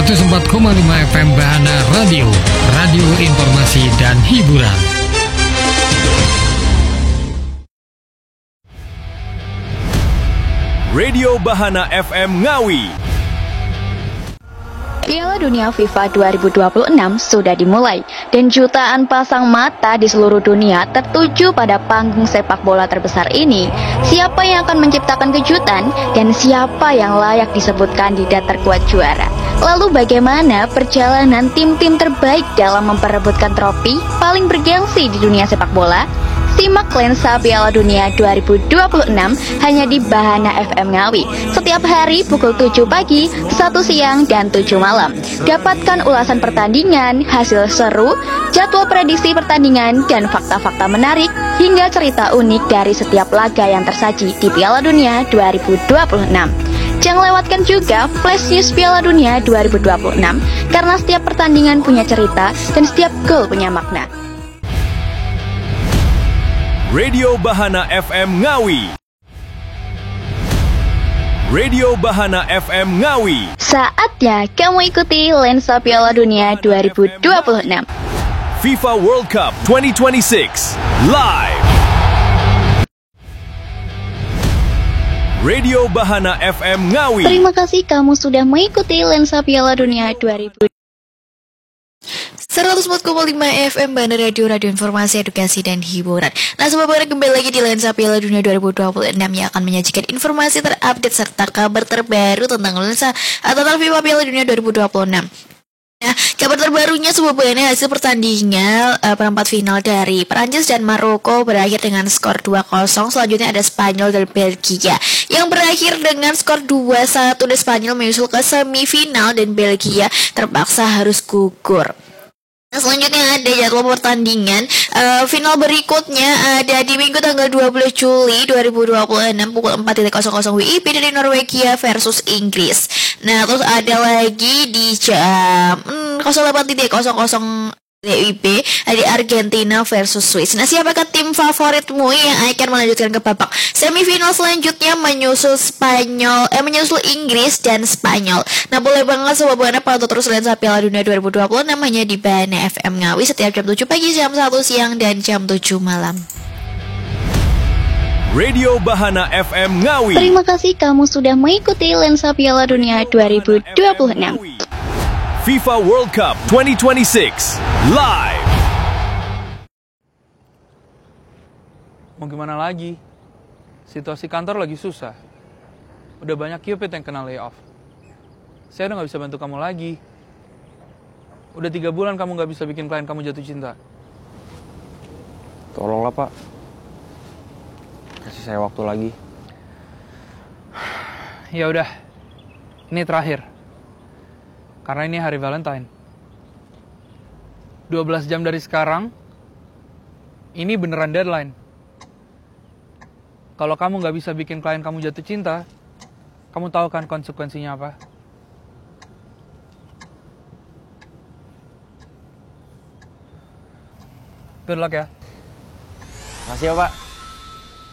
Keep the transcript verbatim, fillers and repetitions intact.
seratus empat koma lima F M Bahana Radio, radio informasi dan hiburan. Radio Bahana F M Ngawi. Piala Dunia FIFA dua ribu dua puluh enam sudah dimulai dan jutaan pasang mata di seluruh dunia tertuju pada panggung sepak bola terbesar ini. Siapa yang akan menciptakan kejutan dan siapa yang layak disebut kandidat terkuat juara? Lalu bagaimana perjalanan tim-tim terbaik dalam memperebutkan trofi paling bergengsi di dunia sepak bola? Simak lensa Piala Dunia dua ribu dua puluh enam hanya di Bahana F M Ngawi. Setiap hari pukul tujuh pagi, satu siang, dan tujuh malam. Dapatkan ulasan pertandingan, hasil seru, jadwal prediksi pertandingan, dan fakta-fakta menarik hingga cerita unik dari setiap laga yang tersaji di Piala Dunia dua ribu dua puluh enam. Jangan lewatkan juga Flash News Piala Dunia dua ribu dua puluh enam karena setiap pertandingan punya cerita dan setiap gol punya makna. Radio Bahana F M Ngawi. Radio Bahana F M Ngawi. Saatnya kamu ikuti lensa Piala Dunia dua ribu dua puluh enam. FIFA World Cup dua ribu dua puluh enam live. Radio Bahana F M Ngawi. Terima kasih kamu sudah mengikuti lensa Piala Dunia dua ribu dua puluh enam. seratus empat koma lima F M Bahana Radio, radio informasi, edukasi, dan hiburan. Nah, sobat Bahana, kembali lagi di lensa Piala Dunia dua ribu dua puluh enam yang akan menyajikan informasi terupdate serta kabar terbaru tentang lensa atau tentang FIFA Piala Dunia dua ribu dua puluh enam. Nah, kabar terbarunya sobat Bahana, hasil pertandingan uh, perempat final dari Perancis dan Maroko berakhir dengan skor dua kosong. Selanjutnya ada Spanyol dan Belgia yang berakhir dengan skor dua satu, dan Spanyol menyusul ke semifinal dan Belgia terpaksa harus gugur. Nah, selanjutnya ada jadwal pertandingan uh, final berikutnya ada di Minggu tanggal dua puluh Juli dua ribu dua puluh enam pukul empat W I P dari Norwegia versus Inggris. Nah, terus ada lagi di jam hmm, nol delapan W I P ada Argentina versus Swiss. Nah, siapakah tim favoritmu yang akan melanjutkan ke babak semifinal selanjutnya menyusul Spanyol, eh menyusul Inggris dan Spanyol. Nah, boleh banget sobat Bahana pantau terus lensa Piala Dunia dua ribu dua puluh enam hanya di Bahana F M Ngawi setiap jam tujuh pagi, jam satu siang, dan jam tujuh malam. Radio Bahana F M Ngawi. Terima kasih kamu sudah mengikuti lensa Piala Dunia dua ribu dua puluh enam. FIFA World Cup dua ribu dua puluh enam live. Mau gimana lagi? Situasi kantor lagi susah. Udah banyak Cupid yang kena layoff. Saya udah gak bisa bantu kamu lagi. Udah tiga bulan kamu gak bisa bikin klien kamu jatuh cinta. Tolonglah, Pak. Kasih saya waktu lagi. Ya udah. Ini terakhir. Karena ini hari Valentine. dua belas jam dari sekarang, ini beneran deadline. Kalau kamu gak bisa bikin klien kamu jatuh cinta, kamu tahu kan konsekuensinya apa? Good luck ya. Makasih ya, Pak.